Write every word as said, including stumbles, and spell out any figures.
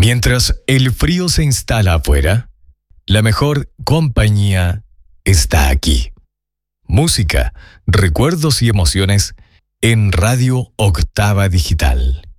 Mientras el frío se instala afuera, la mejor compañía está aquí. Música, recuerdos y emociones en Radio Octava Digital.